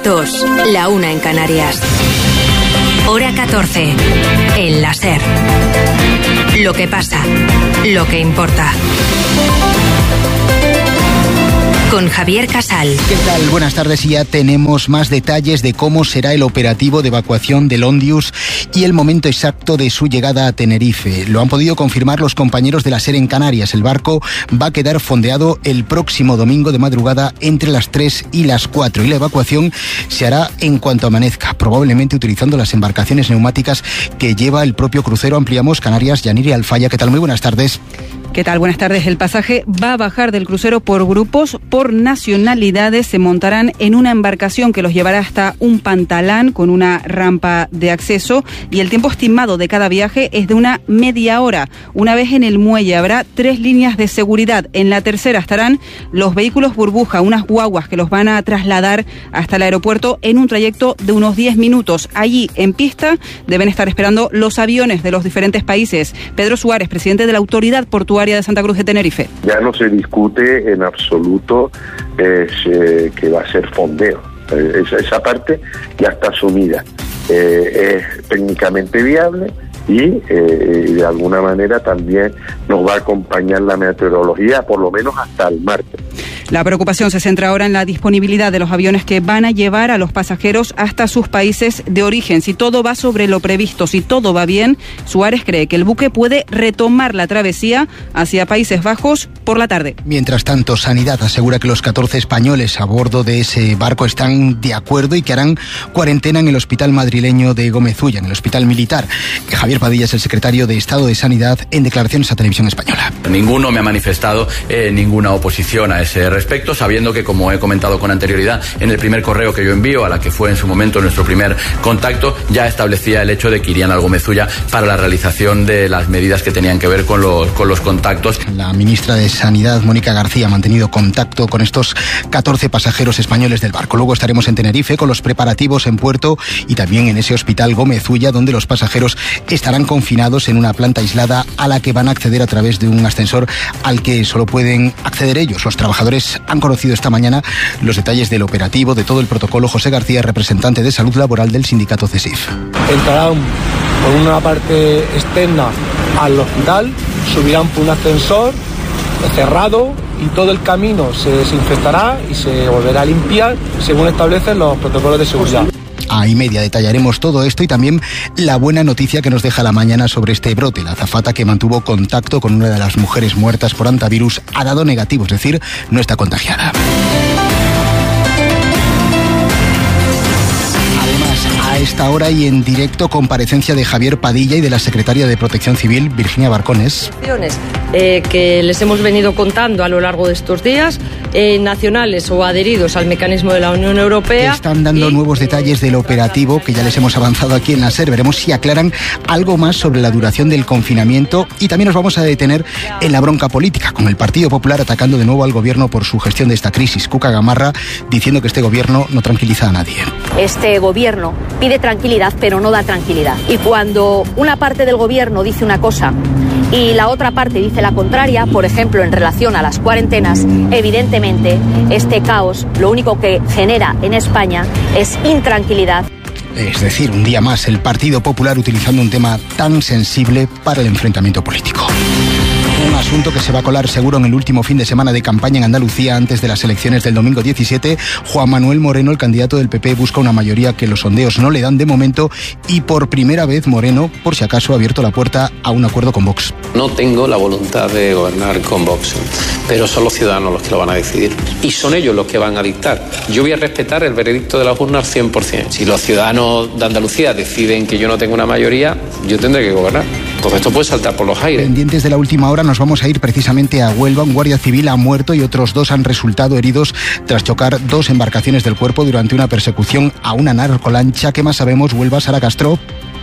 Las 2, la 1 en Canarias. Hora 14, en la SER. Lo que pasa, lo que importa. Con Javier Casal. ¿Qué tal? Buenas tardes, y ya tenemos más detalles de cómo será el operativo de evacuación del Ondius y el momento exacto de su llegada a Tenerife. Lo han podido confirmar los compañeros de la SER en Canarias. El barco va a quedar fondeado el próximo domingo de madrugada entre las 3 y las 4 y la evacuación se hará en cuanto amanezca, probablemente utilizando las embarcaciones neumáticas que lleva el propio crucero Ampliamos Canarias. Yaniri Alfaya, ¿qué tal? Muy buenas tardes. ¿Qué tal? Buenas tardes. El pasaje va a bajar del crucero por grupos, por nacionalidades. Se montarán en una embarcación que los llevará hasta un pantalán con una rampa de acceso, y el tiempo estimado de cada viaje es de una media hora. Una vez en el muelle habrá 3 líneas de seguridad. En la tercera estarán los vehículos burbuja, unas guaguas que los van a trasladar hasta el aeropuerto en un trayecto de unos 10 minutos. Allí, en pista, deben estar esperando los aviones de los diferentes países. Pedro Suárez, presidente de la Autoridad Portuaria de Santa Cruz de Tenerife. Ya no se discute en absoluto que va a ser fondeo. Esa parte ya está asumida. Es técnicamente viable y de alguna manera también nos va a acompañar la meteorología por lo menos hasta el martes. La preocupación se centra ahora en la disponibilidad de los aviones que van a llevar a los pasajeros hasta sus países de origen. Si todo va sobre lo previsto, si todo va bien, Suárez cree que el buque puede retomar la travesía hacia Países Bajos por la tarde. Mientras tanto, Sanidad asegura que los 14 españoles a bordo de ese barco están de acuerdo y que harán cuarentena en el hospital madrileño de Gómez Ulla, en el hospital militar. Javier Padilla es el secretario de Estado de Sanidad en declaraciones a Televisión Española. Ninguno me ha manifestado ninguna oposición a ese respecto, sabiendo que, como he comentado con anterioridad, en el primer correo que yo envío, a la que fue en su momento nuestro primer contacto, ya establecía el hecho de que irían al Gómez Ulla para la realización de las medidas que tenían que ver con los contactos. La ministra de Sanidad, Mónica García, ha mantenido contacto con estos 14 pasajeros españoles del barco. Luego estaremos en Tenerife con los preparativos en puerto y también en ese hospital Gómez Ulla, donde los pasajeros estarán confinados en una planta aislada a la que van a acceder a través de un ascensor al que solo pueden acceder ellos. Los trabajadores han conocido esta mañana los detalles del operativo, de todo el protocolo. José García, representante de Salud Laboral del sindicato CESIF. Entrarán por una parte externa al hospital, subirán por un ascensor cerrado y todo el camino se desinfectará y se volverá a limpiar según establecen los protocolos de seguridad. A y media detallaremos todo esto y también la buena noticia que nos deja la mañana sobre este brote. La azafata que mantuvo contacto con una de las mujeres muertas por hantavirus ha dado negativo, es decir, no está contagiada. A esta hora y en directo, comparecencia de Javier Padilla y de la secretaria de Protección Civil, Virginia Barcones. Que les hemos venido contando a lo largo de estos días, nacionales o adheridos al mecanismo de la Unión Europea. Están dando nuevos detalles del operativo que ya les hemos avanzado aquí en la SER. Veremos si aclaran algo más sobre la duración del confinamiento y también nos vamos a detener en la bronca política, con el Partido Popular atacando de nuevo al gobierno por su gestión de esta crisis. Cuca Gamarra diciendo que este gobierno no tranquiliza a nadie. Este gobierno pide tranquilidad, pero no da tranquilidad. Y cuando una parte del gobierno dice una cosa y la otra parte dice la contraria, por ejemplo, en relación a las cuarentenas, evidentemente este caos lo único que genera en España es intranquilidad. Es decir, un día más el Partido Popular utilizando un tema tan sensible para el enfrentamiento político. Un asunto que se va a colar seguro en el último fin de semana de campaña en Andalucía antes de las elecciones del domingo 17. Juan Manuel Moreno, el candidato del PP, busca una mayoría que los sondeos no le dan de momento y por primera vez Moreno, por si acaso, ha abierto la puerta a un acuerdo con Vox. No tengo la voluntad de gobernar con Vox, pero son los ciudadanos los que lo van a decidir y son ellos los que van a dictar. Yo voy a respetar el veredicto de las urnas 100%. Si los ciudadanos de Andalucía deciden que yo no tengo una mayoría, yo tendré que gobernar. Entonces esto puede saltar por los aires. Pendientes de la última hora, nos vamos a ir precisamente a Huelva. Un guardia civil ha muerto y otros 2 han resultado heridos tras chocar 2 embarcaciones del cuerpo durante una persecución a una narcolancha. ¿Qué más sabemos? Huelva, Sara Castro.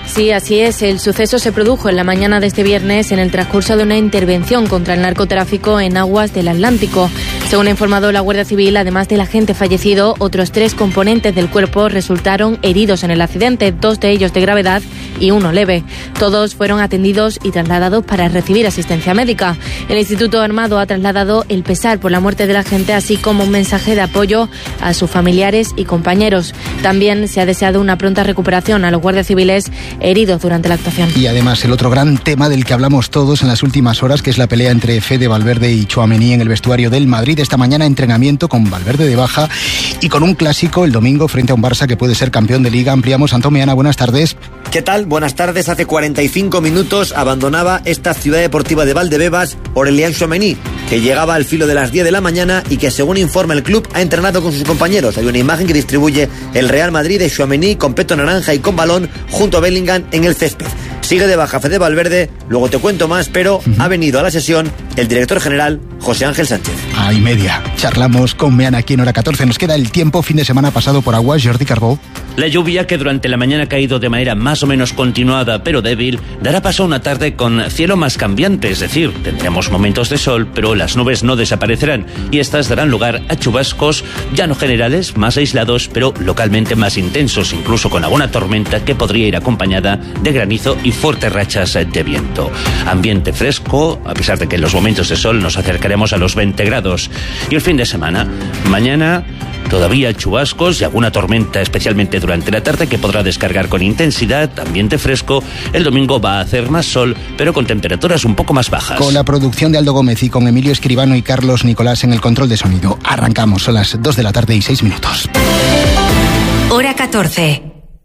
Sí, así es. El suceso se produjo en la mañana de este viernes en el transcurso de una intervención contra el narcotráfico en aguas del Atlántico. Según ha informado la Guardia Civil, además del agente fallecido, otros 3 componentes del cuerpo resultaron heridos en el accidente, 2 de ellos de gravedad y 1 leve. Todos fueron atendidos y trasladados para recibir asistencia médica. El Instituto Armado ha trasladado el pesar por la muerte del agente, así como un mensaje de apoyo a sus familiares y compañeros. También se ha deseado una pronta recuperación a los guardias civiles heridos durante la actuación. Y además el otro gran tema del que hablamos todos en las últimas horas, que es la pelea entre Fede Valverde y Tchouaméni en el vestuario del Madrid. Esta mañana entrenamiento con Valverde de baja y con un clásico el domingo frente a un Barça que puede ser campeón de Liga. Ampliamos. Antón Meana, buenas tardes. ¿Qué tal? Buenas tardes. Hace 45 minutos abandonaba esta ciudad deportiva de Valdebebas Aurélien Tchouaméni, que llegaba al filo de las 10 de la mañana y que, según informa el club, ha entrenado con sus compañeros. Hay una imagen que distribuye el Real Madrid de Tchouaméni con peto naranja y con balón junto a Bellingham en el césped. Sigue de baja Fede Valverde, luego te cuento más, pero ha venido a la sesión el director general José Ángel Sánchez. A y media. Charlamos con Meana aquí en Hora 14. Nos queda el tiempo, fin de semana pasado por agua. Jordi Carbó. La lluvia, que durante la mañana ha caído de manera más o menos continuada pero débil, dará paso a una tarde con cielo más cambiante, es decir, tendremos momentos de sol, pero las nubes no desaparecerán y estas darán lugar a chubascos ya no generales, más aislados, pero localmente más intensos, incluso con alguna tormenta que podría ir acompañada de granizo y fuertes rachas de viento. Ambiente fresco, a pesar de que en los momentos de sol nos acercaremos a los 20 grados. Y el fin de semana, mañana todavía chubascos y alguna tormenta, especialmente durante la tarde, que podrá descargar con intensidad, ambiente fresco. El domingo va a hacer más sol, pero con temperaturas un poco más bajas. Con la producción de Aldo Gómez y con Emilio Escribano y Carlos Nicolás en el control de sonido. Arrancamos, son las 2 de la tarde y 6 minutos. Hora 14.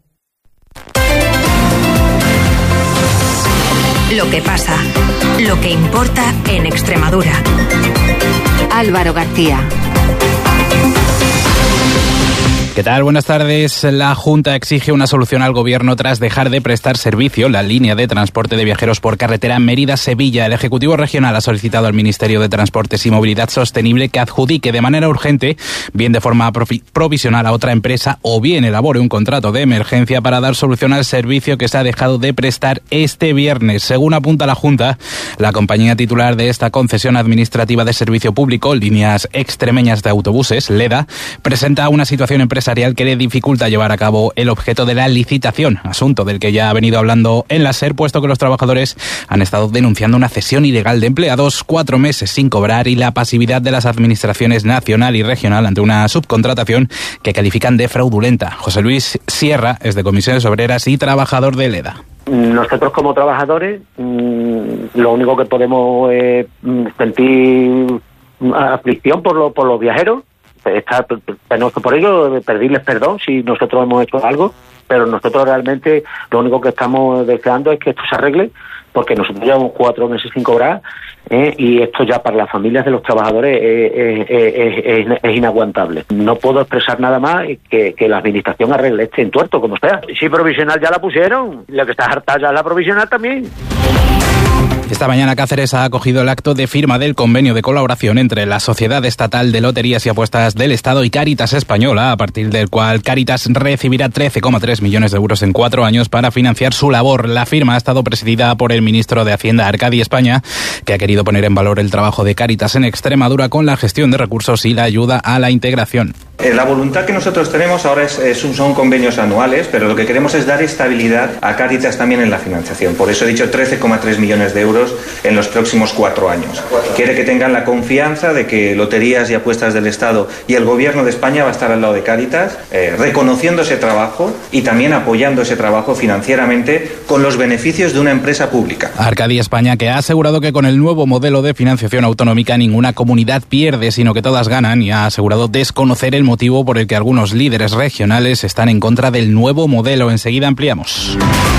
Lo que pasa, lo que importa en Extremadura. Álvaro García. ¿Qué tal? Buenas tardes. La Junta exige una solución al Gobierno tras dejar de prestar servicio la línea de transporte de viajeros por carretera Mérida-Sevilla. El Ejecutivo Regional ha solicitado al Ministerio de Transportes y Movilidad Sostenible que adjudique de manera urgente, bien de forma provisional a otra empresa o bien elabore un contrato de emergencia para dar solución al servicio que se ha dejado de prestar este viernes. Según apunta la Junta, la compañía titular de esta concesión administrativa de servicio público, Líneas Extremeñas de Autobuses, LEDA, presenta una situación empresarial que le dificulta llevar a cabo el objeto de la licitación, asunto del que ya ha venido hablando en la SER, puesto que los trabajadores han estado denunciando una cesión ilegal de empleados, 4 meses sin cobrar y la pasividad de las administraciones nacional y regional ante una subcontratación que califican de fraudulenta. José Luis Sierra es de Comisiones Obreras y trabajador de LEDA. Nosotros como trabajadores lo único que podemos sentir aflicción por los viajeros. Tenemos que por ello pedirles perdón si nosotros hemos hecho algo, pero nosotros realmente lo único que estamos deseando es que esto se arregle, porque nosotros llevamos 4 meses sin cobrar y esto ya para las familias de los trabajadores es inaguantable. No puedo expresar nada más que la administración arregle este entuerto como sea. Si provisional ya la pusieron, lo que está harta ya es la provisional también. Esta mañana Cáceres ha acogido el acto de firma del convenio de colaboración entre la Sociedad Estatal de Loterías y Apuestas del Estado y Cáritas Española, a partir del cual Cáritas recibirá 13,3 millones de euros en 4 años para financiar su labor. La firma ha estado presidida por el ministro de Hacienda, Arcadi España, que ha querido poner en valor el trabajo de Cáritas en Extremadura con la gestión de recursos y la ayuda a la integración. La voluntad que nosotros tenemos ahora son convenios anuales, pero lo que queremos es dar estabilidad a Cáritas también en la financiación. Por eso he dicho 13,3 millones de euros en los próximos 4 años. Quiere que tengan la confianza de que Loterías y Apuestas del Estado y el Gobierno de España va a estar al lado de Cáritas, reconociendo ese trabajo y también apoyando ese trabajo financieramente con los beneficios de una empresa pública. Arcadi España, que ha asegurado que con el nuevo modelo de financiación autonómica ninguna comunidad pierde, sino que todas ganan, y ha asegurado desconocer el motivo por el que algunos líderes regionales están en contra del nuevo modelo. Enseguida ampliamos.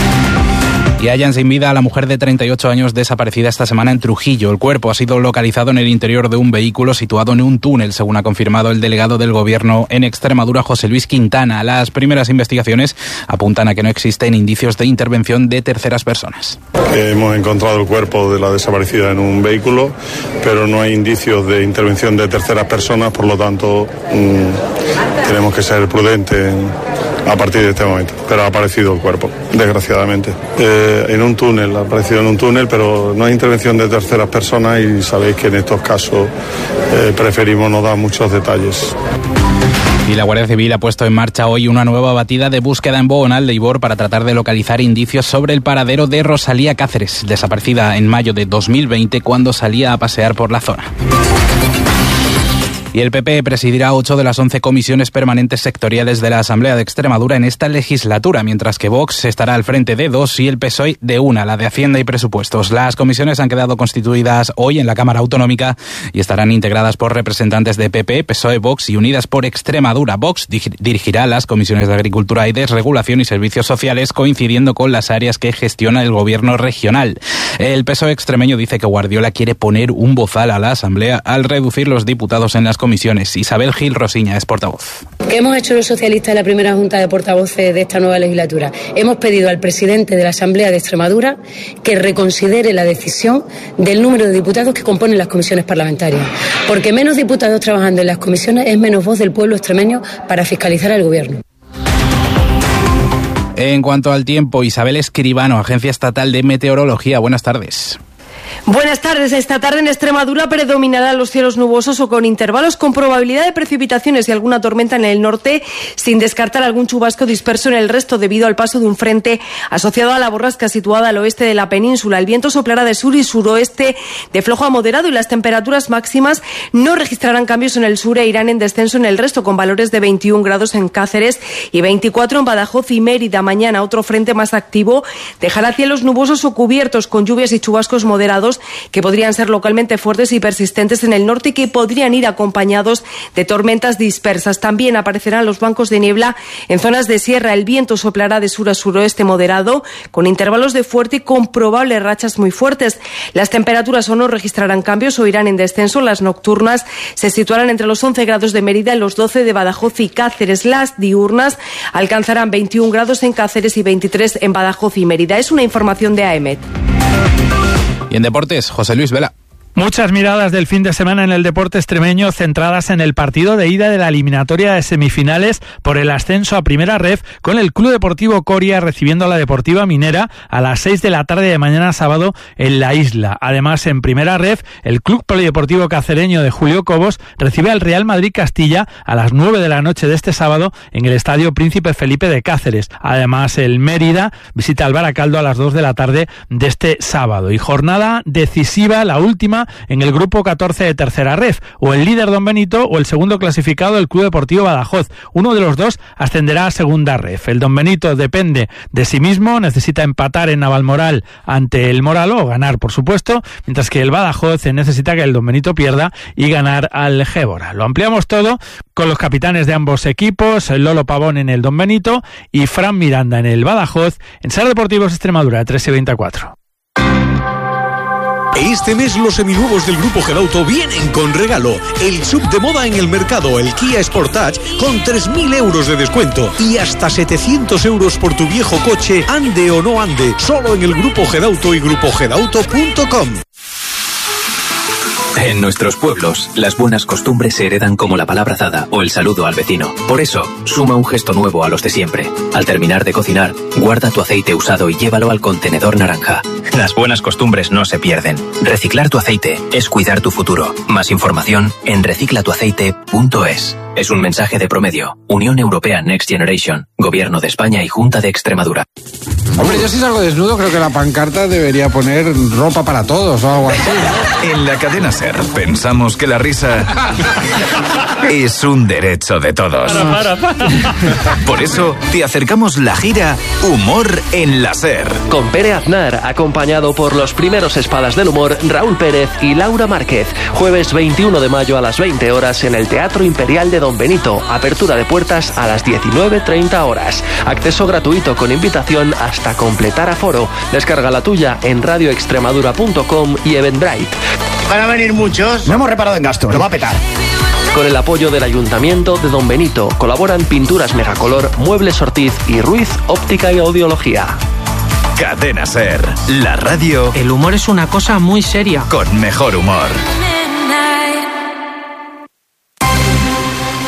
Y hallan sin vida a la mujer de 38 años desaparecida esta semana en Trujillo. El cuerpo ha sido localizado en el interior de un vehículo situado en un túnel, según ha confirmado el delegado del Gobierno en Extremadura, José Luis Quintana. Las primeras investigaciones apuntan a que no existen indicios de intervención de terceras personas. Hemos encontrado el cuerpo de la desaparecida en un vehículo, pero no hay indicios de intervención de terceras personas, por lo tanto tenemos que ser prudentes a partir de este momento. Pero ha aparecido el cuerpo, desgraciadamente. En un túnel, ha aparecido en un túnel, pero no hay intervención de terceras personas y sabéis que en estos casos preferimos no dar muchos detalles. Y la Guardia Civil ha puesto en marcha hoy una nueva batida de búsqueda en Bogonal de Ibor para tratar de localizar indicios sobre el paradero de Rosalía Cáceres, desaparecida en mayo de 2020 cuando salía a pasear por la zona. Y el PP presidirá 8 de las 11 comisiones permanentes sectoriales de la Asamblea de Extremadura en esta legislatura, mientras que Vox estará al frente de 2 y el PSOE de 1, la de Hacienda y Presupuestos. Las comisiones han quedado constituidas hoy en la Cámara Autonómica y estarán integradas por representantes de PP, PSOE, Vox y Unidas por Extremadura. Vox dirigirá las comisiones de Agricultura y Desregulación y Servicios Sociales, coincidiendo con las áreas que gestiona el gobierno regional. El PSOE extremeño dice que Guardiola quiere poner un bozal a la Asamblea al reducir los diputados en las comisiones. Isabel Gil Rosiña es portavoz. ¿Qué hemos hecho los socialistas en la primera junta de portavoces de esta nueva legislatura? Hemos pedido al presidente de la Asamblea de Extremadura que reconsidere la decisión del número de diputados que componen las comisiones parlamentarias, porque menos diputados trabajando en las comisiones es menos voz del pueblo extremeño para fiscalizar al gobierno. En cuanto al tiempo, Isabel Escribano, Agencia Estatal de Meteorología. Buenas tardes. Buenas tardes. Esta tarde en Extremadura predominarán los cielos nubosos o con intervalos con probabilidad de precipitaciones y alguna tormenta en el norte, sin descartar algún chubasco disperso en el resto debido al paso de un frente asociado a la borrasca situada al oeste de la península. El viento soplará de sur y suroeste de flojo a moderado y las temperaturas máximas no registrarán cambios en el sur e irán en descenso en el resto, con valores de 21 grados en Cáceres y 24 en Badajoz y Mérida. Mañana otro frente más activo dejará cielos nubosos o cubiertos con lluvias y chubascos moderados que podrían ser localmente fuertes y persistentes en el norte y que podrían ir acompañados de tormentas dispersas. También aparecerán los bancos de niebla en zonas de sierra. El viento soplará de sur a suroeste moderado, con intervalos de fuerte y con probables rachas muy fuertes. Las temperaturas o no registrarán cambios o irán en descenso. Las nocturnas se situarán entre los 11 grados de Mérida y los 12 de Badajoz y Cáceres. Las diurnas alcanzarán 21 grados en Cáceres y 23 en Badajoz y Mérida. Es una información de AEMET. Y en deportes, José Luis Vela. Muchas miradas del fin de semana en el deporte extremeño centradas en el partido de ida de la eliminatoria de semifinales por el ascenso a Primera Ref, con el Club Deportivo Coria recibiendo a la Deportiva Minera a las 6 de la tarde de mañana sábado en la isla. Además, en Primera Ref, el Club Polideportivo Cacereño de Julio Cobos recibe al Real Madrid Castilla a las 9 de la noche de este sábado en el Estadio Príncipe Felipe de Cáceres. Además, el Mérida visita al Baracaldo a las 2 de la tarde de este sábado. Y jornada decisiva, la última, en el grupo 14 de Tercera Ref, o el líder Don Benito o el segundo clasificado del Club Deportivo Badajoz. Uno de los dos ascenderá a Segunda Ref. El Don Benito depende de sí mismo, necesita empatar en Navalmoral ante el Moralo, o ganar por supuesto, mientras que el Badajoz necesita que el Don Benito pierda y ganar al Gébora. Lo ampliamos todo con los capitanes de ambos equipos, Lolo Pavón en el Don Benito y Fran Miranda en el Badajoz, en Ser Deportivos Extremadura 13-24. Este mes los seminuevos del Grupo Gedauto vienen con regalo. El sub de moda en el mercado, el Kia Sportage, con 3.000 euros de descuento y hasta 700 euros por tu viejo coche, ande o no ande, solo en el Grupo Gedauto y grupogedauto.com. En nuestros pueblos, las buenas costumbres se heredan como la palabra dada o el saludo al vecino. Por eso, suma un gesto nuevo a los de siempre. Al terminar de cocinar, guarda tu aceite usado y llévalo al contenedor naranja. Las buenas costumbres no se pierden. Reciclar tu aceite es cuidar tu futuro. Más información en reciclatuaceite.es. Es un mensaje de Promedio, Unión Europea Next Generation, Gobierno de España y Junta de Extremadura. Hombre, yo si salgo desnudo creo que la pancarta debería poner ropa para todos o algo así, ¿no? En la cadena SER pensamos que la risa es un derecho de todos. Por eso te acercamos la gira Humor en la SER. Con Pere Aznar, acompañado por los primeros espadas del humor, Raúl Pérez y Laura Márquez. Jueves 21 de mayo a las 20 horas en el Teatro Imperial de Don Benito. Apertura de puertas a las 19:30 horas. Acceso gratuito con invitación hasta completar aforo. Descarga la tuya en radioextremadura.com y Eventbrite. Van a venir muchos. No hemos reparado en gastos. Lo va a petar. Con el apoyo del Ayuntamiento de Don Benito colaboran Pinturas Megacolor, Muebles Ortiz y Ruiz Óptica y Audiología. Cadena SER, la radio. El humor es una cosa muy seria. Con mejor humor.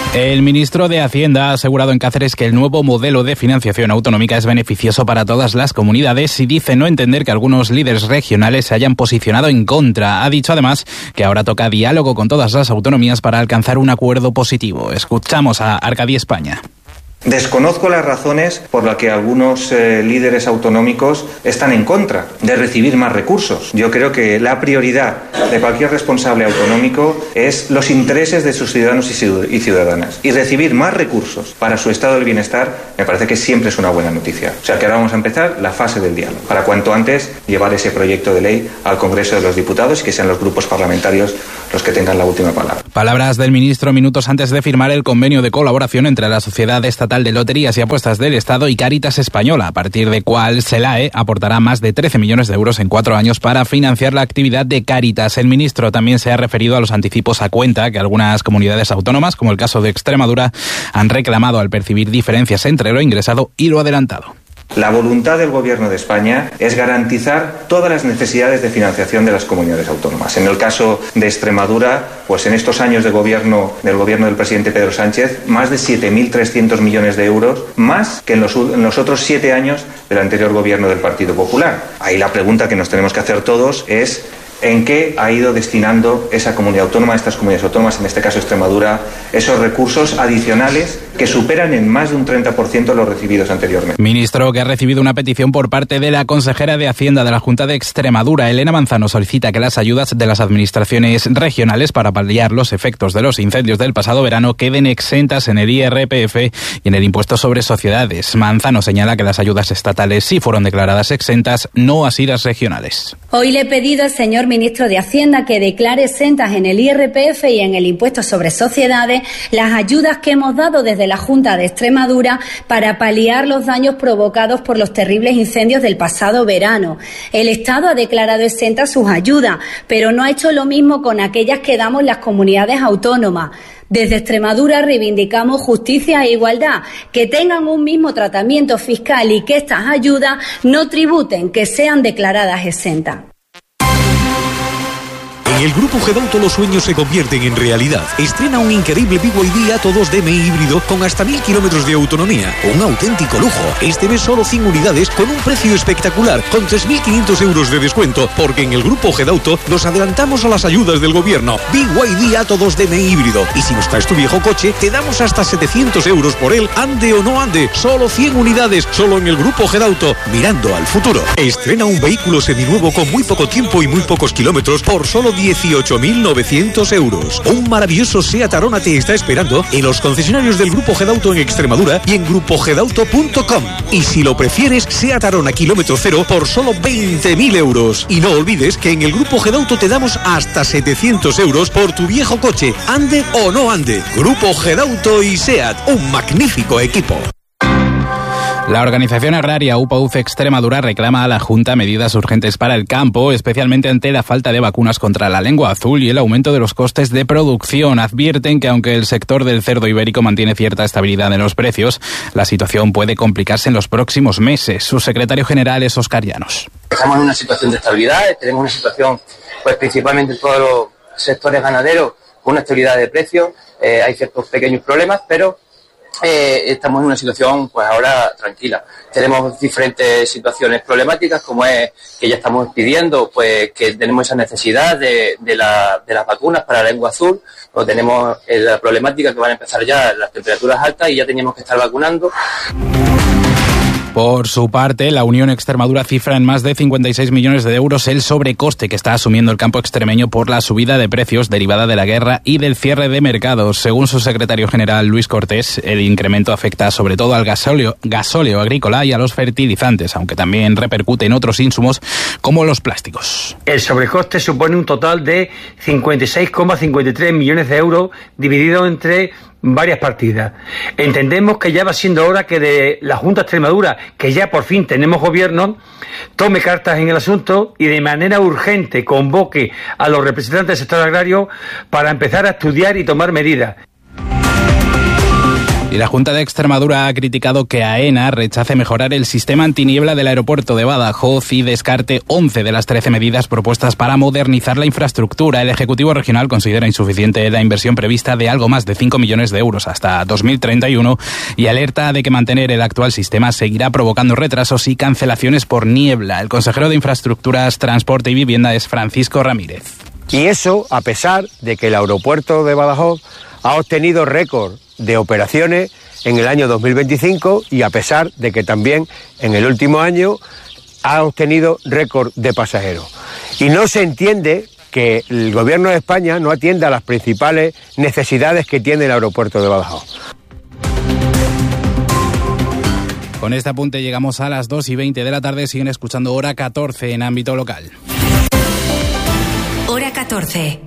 El ministro de Hacienda ha asegurado en Cáceres que el nuevo modelo de financiación autonómica es beneficioso para todas las comunidades y dice no entender que algunos líderes regionales se hayan posicionado en contra. Ha dicho además que ahora toca diálogo con todas las autonomías para alcanzar un acuerdo positivo. Escuchamos a Arcadi España. Desconozco las razones por las que algunos líderes autonómicos están en contra de recibir más recursos. Yo creo que la prioridad de cualquier responsable autonómico es los intereses de sus ciudadanos y ciudadanas. Y recibir más recursos para su estado del bienestar me parece que siempre es una buena noticia. O sea que ahora vamos a empezar la fase del diálogo, para cuanto antes llevar ese proyecto de ley al Congreso de los Diputados y que sean los grupos parlamentarios los que tengan la última palabra. Palabras del ministro minutos antes de firmar el convenio de colaboración entre la Sociedad Estatal de Loterías y Apuestas del Estado y Cáritas Española, a partir de cual SELAE aportará más de 13 millones de euros en 4 años para financiar la actividad de Cáritas. El ministro también se ha referido a los anticipos a cuenta que algunas comunidades autónomas, como el caso de Extremadura, han reclamado al percibir diferencias entre lo ingresado y lo adelantado. La voluntad del Gobierno de España es garantizar todas las necesidades de financiación de las comunidades autónomas. En el caso de Extremadura, pues en estos años del gobierno del presidente Pedro Sánchez, más de 7.300 millones de euros, más que en los otros 7 años del anterior gobierno del Partido Popular. Ahí la pregunta que nos tenemos que hacer todos es ¿en qué ha ido destinando esa comunidad autónoma, estas comunidades autónomas, en este caso Extremadura, esos recursos adicionales que superan en más de un 30% los recibidos anteriormente? Ministro que ha recibido una petición por parte de la consejera de Hacienda de la Junta de Extremadura, Elena Manzano, solicita que las ayudas de las administraciones regionales para paliar los efectos de los incendios del pasado verano queden exentas en el IRPF y en el impuesto sobre sociedades. Manzano señala que las ayudas estatales sí fueron declaradas exentas, no así las regionales. Hoy le he pedido al señor ministro de Hacienda que declare exentas en el IRPF y en el impuesto sobre sociedades las ayudas que hemos dado desde la Junta de Extremadura para paliar los daños provocados por los terribles incendios del pasado verano. El Estado ha declarado exentas sus ayudas, pero no ha hecho lo mismo con aquellas que damos las comunidades autónomas. Desde Extremadura reivindicamos justicia e igualdad, que tengan un mismo tratamiento fiscal y que estas ayudas no tributen, que sean declaradas exentas. En el Grupo Gedauto los sueños se convierten en realidad. Estrena un increíble BYD Atto 2 DMI híbrido con hasta 1000 kilómetros de autonomía. Un auténtico lujo. Este mes solo 100 unidades con un precio espectacular, con 3.500 euros de descuento, porque en el Grupo Gedauto nos adelantamos a las ayudas del gobierno. BYD Atto 2 DMI híbrido. Y si nos traes tu viejo coche, te damos hasta 700 euros por él, ande o no ande. Solo 100 unidades, solo en el Grupo Gedauto, mirando al futuro. Estrena un vehículo seminuevo con muy poco tiempo y muy pocos kilómetros por solo 18.900 euros. Un maravilloso Seat Arona te está esperando en los concesionarios del Grupo Gedauto en Extremadura y en grupogedauto.com. Y si lo prefieres, Seat Arona kilómetro cero por solo 20.000 euros. Y no olvides que en el Grupo Gedauto te damos hasta 700 euros por tu viejo coche, ande o no ande. Grupo Gedauto y Seat, un magnífico equipo. La organización agraria UPA-UCE Extremadura reclama a la Junta medidas urgentes para el campo, especialmente ante la falta de vacunas contra la lengua azul y el aumento de los costes de producción. Advierten que aunque el sector del cerdo ibérico mantiene cierta estabilidad en los precios, la situación puede complicarse en los próximos meses. Su secretario general es Óscar Llanos. Estamos en una situación de estabilidad, tenemos una situación, pues principalmente en todos los sectores ganaderos, con una estabilidad de precios. Hay ciertos pequeños problemas, pero estamos en una situación pues ahora tranquila. Tenemos diferentes situaciones problemáticas, como es que ya estamos pidiendo pues que tenemos esa necesidad de las vacunas para la lengua azul, o tenemos la problemática que van a empezar ya las temperaturas altas y ya teníamos que estar vacunando. Por su parte, la Unión Extremadura cifra en más de 56 millones de euros el sobrecoste que está asumiendo el campo extremeño por la subida de precios derivada de la guerra y del cierre de mercados. Según su secretario general, Luis Cortés, el incremento afecta sobre todo al gasóleo agrícola y a los fertilizantes, aunque también repercute en otros insumos como los plásticos. El sobrecoste supone un total de 56,53 millones de euros dividido entre varias partidas. Entendemos que ya va siendo hora que de la Junta de Extremadura, que ya por fin tenemos gobierno, tome cartas en el asunto y de manera urgente convoque a los representantes del sector agrario para empezar a estudiar y tomar medidas. Y Y la Junta de Extremadura ha criticado que AENA rechace mejorar el sistema antiniebla del aeropuerto de Badajoz y descarte 11 de las 13 medidas propuestas para modernizar la infraestructura. El Ejecutivo Regional considera insuficiente la inversión prevista de algo más de 5 millones de euros hasta 2031 y alerta de que mantener el actual sistema seguirá provocando retrasos y cancelaciones por niebla. El consejero de Infraestructuras, Transporte y Vivienda es Francisco Ramírez. Y eso a pesar de que el aeropuerto de Badajoz ha obtenido récord de operaciones en el año 2025 y a pesar de que también en el último año ha obtenido récord de pasajeros. Y no se entiende que el Gobierno de España no atienda a las principales necesidades que tiene el aeropuerto de Badajoz. Con este apunte llegamos a las 2:20 de la tarde. Siguen escuchando Hora 14 en ámbito local. Hora 14.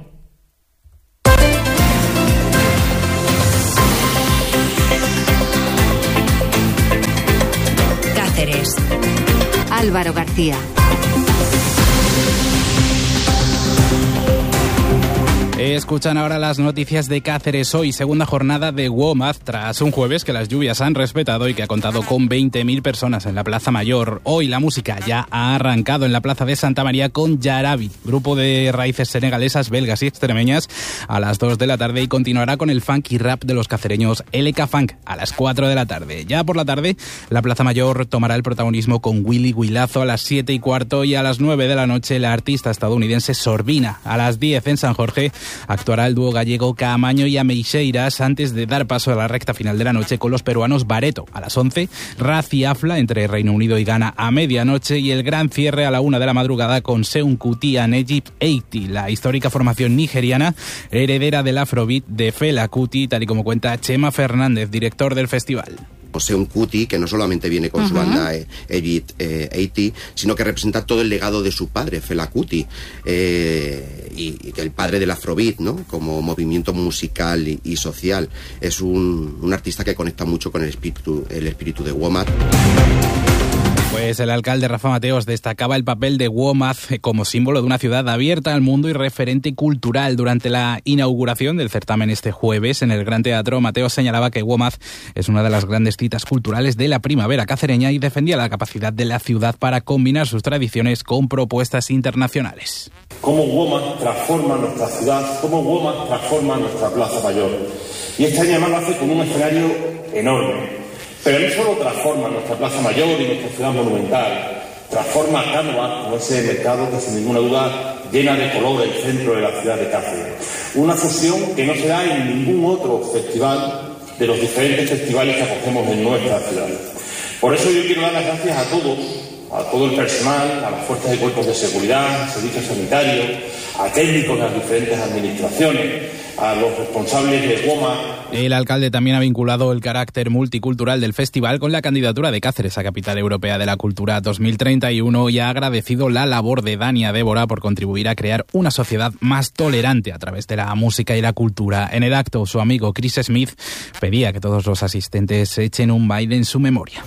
Cáceres. Álvaro García. Escuchan ahora las noticias de Cáceres. Hoy, segunda jornada de WOMAD, tras un jueves que las lluvias han respetado y que ha contado con 20.000 personas en la Plaza Mayor. Hoy la música ya ha arrancado en la Plaza de Santa María con Yarabi, grupo de raíces senegalesas, belgas y extremeñas, a las 2 de la tarde, y continuará con el funk y rap de los cacereños LK Funk a las 4 de la tarde. Ya por la tarde, la Plaza Mayor tomará el protagonismo con Willy Huilazo a las 7:15 y a las 9 de la noche la artista estadounidense Sorbina. A las 10 en San Jorge actuará el dúo gallego Caamaño y Ameixeiras antes de dar paso a la recta final de la noche con los peruanos Bareto. A las 11, Raz y Afla entre Reino Unido y Ghana a medianoche, y el gran cierre a la 1 de la madrugada con Seun Kuti and Egypt 80, la histórica formación nigeriana heredera del Afrobeat de Fela Kuti, tal y como cuenta Chema Fernández, director del festival. Seun Kuti, que no solamente viene con su banda Egypt 80, sino que representa todo el legado de su padre, Fela Kuti, y el padre del Afrobeat, ¿no? Como movimiento musical y social. Es un artista que conecta mucho con el espíritu de WOMAD. Pues el alcalde Rafa Mateos destacaba el papel de WOMAD como símbolo de una ciudad abierta al mundo y referente cultural. Durante la inauguración del certamen este jueves en el Gran Teatro, Mateos señalaba que WOMAD es una de las grandes citas culturales de la primavera cacereña y defendía la capacidad de la ciudad para combinar sus tradiciones con propuestas internacionales. Cómo WOMAD transforma nuestra ciudad, cómo WOMAD transforma nuestra Plaza Mayor. Y este año además lo hace con un escenario enorme. Pero no solo transforma nuestra Plaza Mayor y nuestra ciudad monumental, transforma Cánovas como ese mercado que sin ninguna duda llena de color el centro de la ciudad de Cáceres. Una fusión que no se da en ningún otro festival de los diferentes festivales que acogemos en nuestra ciudad. Por eso yo quiero dar las gracias a todos, a todo el personal, a las fuerzas y cuerpos de seguridad, servicios sanitarios, a técnicos de las diferentes administraciones, a los responsables de WOMAD. El alcalde también ha vinculado el carácter multicultural del festival con la candidatura de Cáceres a Capital Europea de la Cultura 2031 y ha agradecido la labor de Dania Débora por contribuir a crear una sociedad más tolerante a través de la música y la cultura. En el acto, su amigo Chris Smith pedía que todos los asistentes echen un baile en su memoria.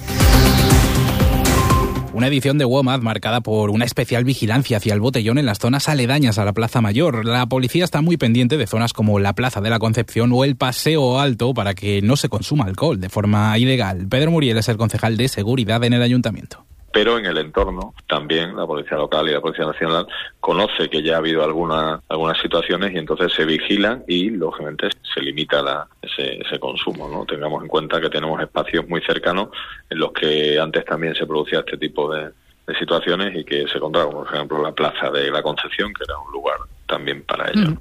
Una edición de WOMAD marcada por una especial vigilancia hacia el botellón en las zonas aledañas a la Plaza Mayor. La policía está muy pendiente de zonas como la Plaza de la Concepción o el Paseo Alto para que no se consuma alcohol de forma ilegal. Pedro Muriel es el concejal de Seguridad en el Ayuntamiento. Pero en el entorno también la Policía Local y la Policía Nacional conoce que ya ha habido algunas situaciones y entonces se vigilan y lógicamente se limita ese consumo, ¿no? Tengamos en cuenta que tenemos espacios muy cercanos en los que antes también se producía este tipo de situaciones y que se encontraba, por ejemplo, la Plaza de la Concepción, que era un lugar también para ello.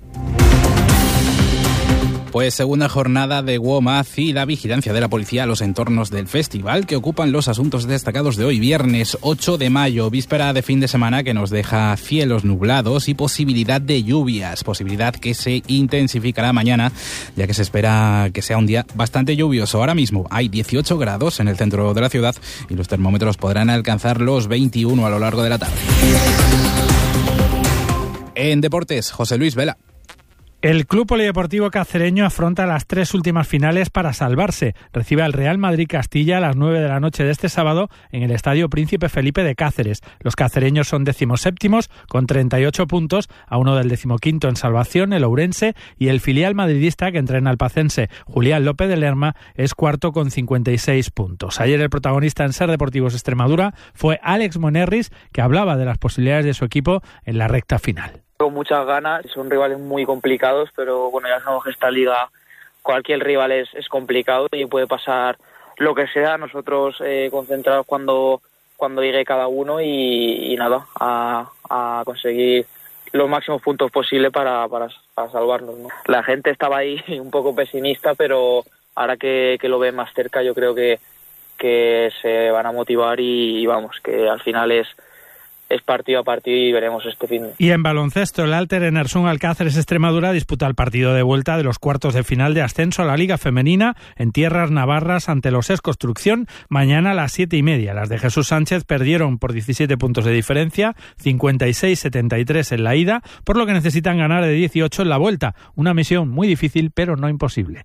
Pues segunda jornada de WOMAD y la vigilancia de la policía a los entornos del festival, que ocupan los asuntos destacados de hoy, viernes 8 de mayo, víspera de fin de semana que nos deja cielos nublados y posibilidad de lluvias, posibilidad que se intensificará mañana, ya que se espera que sea un día bastante lluvioso. Ahora mismo hay 18 grados en el centro de la ciudad y los termómetros podrán alcanzar los 21 a lo largo de la tarde. En deportes, José Luis Vela. El Club Polideportivo Cacereño afronta las 3 últimas finales para salvarse. Recibe al Real Madrid Castilla a las 9 de la noche de este sábado en el Estadio Príncipe Felipe de Cáceres. Los cacereños son 17º con 38 puntos, a uno del 15º en salvación, el Ourense, y el filial madridista que entrena al pacense, Julián López de Lerma, es cuarto con 56 puntos. Ayer el protagonista en Ser Deportivos Extremadura fue Alex Monerris, que hablaba de las posibilidades de su equipo en la recta final. Con muchas ganas, son rivales muy complicados, pero bueno, ya sabemos que esta liga cualquier rival es complicado y puede pasar lo que sea. Nosotros concentrados cuando llegue cada uno y nada, a conseguir los máximos puntos posibles para salvarnos, ¿no? La gente estaba ahí un poco pesimista, pero ahora que lo ven más cerca yo creo que se van a motivar y vamos, que al final es partido a partido y veremos este fin. Y en baloncesto, el Alter Enersún Alcáceres Extremadura disputa el partido de vuelta de los cuartos de final de ascenso a la Liga Femenina en tierras navarras ante los ES Construcción mañana a las 7:30. Las de Jesús Sánchez perdieron por 17 puntos de diferencia, 56-73 en la ida, por lo que necesitan ganar de 18 en la vuelta. Una misión muy difícil, pero no imposible.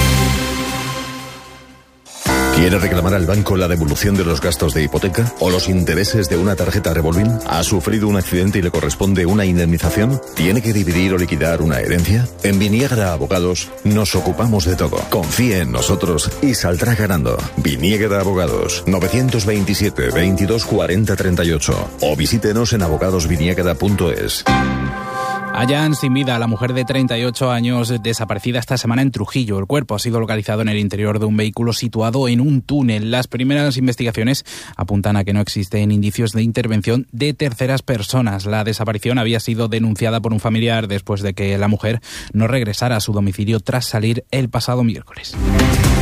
¿Quiere reclamar al banco la devolución de los gastos de hipoteca o los intereses de una tarjeta revolving? ¿Ha sufrido un accidente y le corresponde una indemnización? ¿Tiene que dividir o liquidar una herencia? En Viniegra Abogados nos ocupamos de todo. Confíe en nosotros y saldrá ganando. Viniegra Abogados, 927 22 40 38 o visítenos en abogadosviniegra.es. Hallan sin vida a la mujer de 38 años desaparecida esta semana en Trujillo. El cuerpo ha sido localizado en el interior de un vehículo situado en un túnel. Las primeras investigaciones apuntan a que no existen indicios de intervención de terceras personas. La desaparición había sido denunciada por un familiar después de que la mujer no regresara a su domicilio tras salir el pasado miércoles.